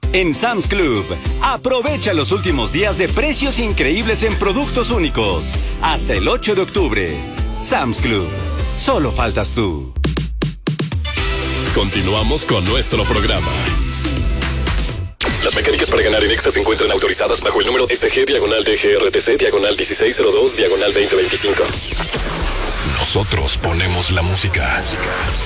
En Sam's Club, aprovecha los últimos días de precios increíbles en productos únicos. Hasta el 8 de octubre. Sam's Club. Solo faltas tú. Continuamos con nuestro programa. Las mecánicas para ganar en Exa se encuentran autorizadas bajo el número SG-DGRTC/1602/2025. Nosotros ponemos la música.